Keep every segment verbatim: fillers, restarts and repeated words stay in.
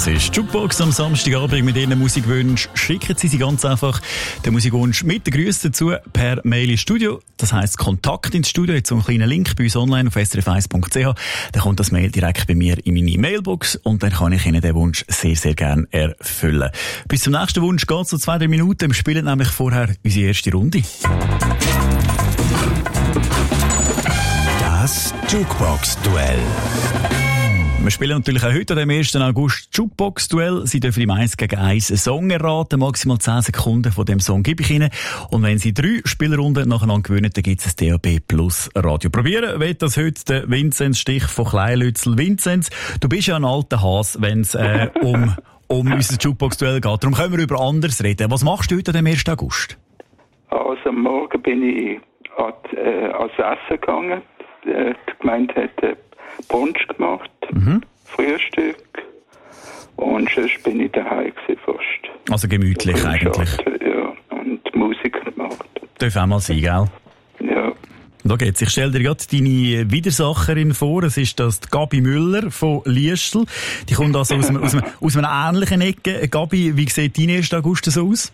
Das ist Jukebox am Samstagabend mit Ihren Musikwünschen. Schicken Sie sie ganz einfach den Musikwunsch mit den Grüßen dazu per Mail ins Studio. Das heisst Kontakt ins Studio. Jetzt so einen kleinen Link bei uns online auf s r f eins punkt c h. Dann kommt das Mail direkt bei mir in meine Mailbox und dann kann ich Ihnen den Wunsch sehr, sehr gerne erfüllen. Bis zum nächsten Wunsch geht es so zwei, drei Minuten. Wir spielen nämlich vorher unsere erste Runde. Das Jukebox-Duell. Wir spielen natürlich auch heute, am ersten August, Jukebox-Duell. Sie dürfen im eins gegen eins einen Song erraten. Maximal zehn Sekunden von dem Song gebe ich Ihnen. Und wenn Sie drei Spielrunden nacheinander gewinnen, dann gibt es ein D A B Plus Radio. Probieren wird das heute der Vinzenz Stich von Kleinlützel. Vinzenz, du bist ja ein alter Hase, wenn es äh, um, um unser Jukebox-Duell geht. Darum können wir über anderes reden. Was machst du heute am ersten August? Also am Morgen bin ich an, äh, ans Essen gegangen. Die Gemeinde hat äh, Brunch gemacht, mhm. Frühstück und sonst bin ich daheim gewesen fast. Also gemütlich und eigentlich. Ja, und Musik gemacht. Darf auch mal sein, gell? Ja. Da geht's. Ich stelle dir gerade deine Widersacherin vor. Es ist das die Gabi Müller von Liestl. Die kommt also aus einer, aus einer, aus einer ähnlichen Ecke. Gabi, wie sieht dein erster August so aus?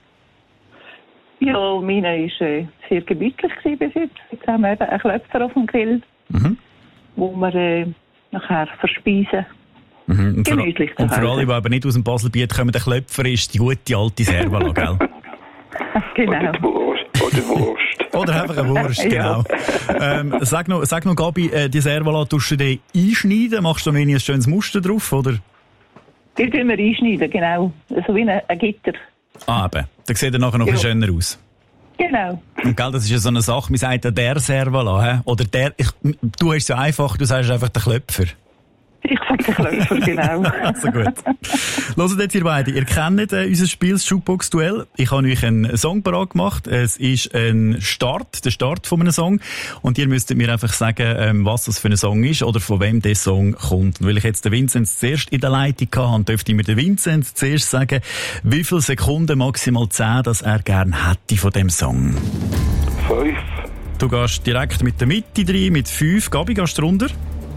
Ja, meine war äh, sehr gemütlich bis jetzt. Jetzt haben wir eben einen Klöpfer auf dem Grill. Mhm. Wo wir äh, nachher verspeisen. Mhm. Und gemütlich für, und für alle, die aber nicht aus dem Baselbiet kommen, der Klöpfer ist die gute alte Servala, gell? Genau. Oder die Wurst. Oder Wurst. Oder einfach eine Wurst, genau. Ja. Ähm, sag noch, sag noch Gabi, äh, die Servala tust du die einschneiden? Machst du noch ein schönes Muster drauf, oder? Die tun wir einschneiden, genau. So wie ein, ein Gitter. Ah, eben. Dann sieht er nachher noch ja. ein schöner aus. Genau. Und gell, das ist ja so eine Sache, man sagt ja der Servala, he? Oder der, ich, du hast es ja einfach, du sagst einfach den Klöpfer. Ich sage den Klöpfer, genau. Also gut. Hört jetzt ihr beide, ihr kennt äh, unser Spiel, das Jukebox-Duell. Ich habe euch einen Song parat gemacht. Es ist ein Start, der Start von einem Song. Und ihr müsstet mir einfach sagen, ähm, was das für ein Song ist oder von wem der Song kommt. Und weil ich jetzt den Vinzenz zuerst in der Leitung hatte, dürfte ich mir den Vinzenz zuerst sagen, wie viele Sekunden, maximal zehn, dass er gerne hätte von dem Song. Fünf. Du gehst direkt mit der Mitte rein, mit fünf. Gabi, gehst du runter?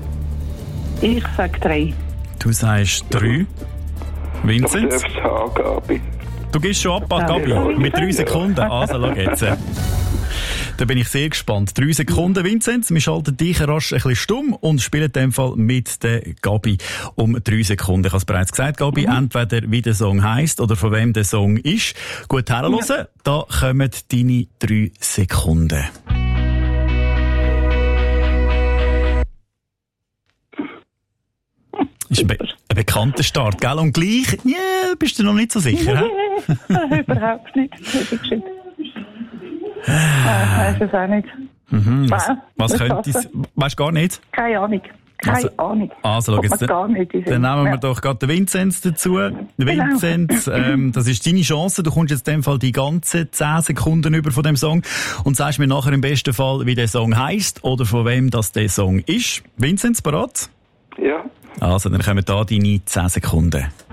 Ich sage drei. Du sagst drei. Vinzenz? Du darfst haben, Gabi. Du gehst schon ab, Gabi. Mit drei Sekunden. Also, schau jetzt. Da bin ich sehr gespannt. Drei Sekunden, Vinzenz. Wir schalten dich rasch ein bisschen stumm und spielen in dem Fall mit der Gabi um drei Sekunden. Ich habe es bereits gesagt, Gabi, mhm. entweder wie der Song heisst oder von wem der Song ist. Gut herhören. Ja. Da kommen deine drei Sekunden. Das ist ein, be- ein bekannter Start, gell? Und gleich, ja, yeah, bist du noch nicht so sicher, hä? Überhaupt nicht. Ich weiss es auch nicht. Mhm, was was könnte es? Weißt du gar nicht? Keine Ahnung. Keine also, Ahnung. Also, schau jetzt, gar nicht dann nehmen wir ja. doch gerade den Vinzenz dazu. Vinzenz, genau. ähm, das ist deine Chance. Du kommst jetzt in dem Fall die ganzen zehn Sekunden über von dem Song und sagst mir nachher im besten Fall, wie der Song heisst oder von wem das der Song ist. Vinzenz, bereit? Ja. Also, dann kommen da deine zehn Sekunden.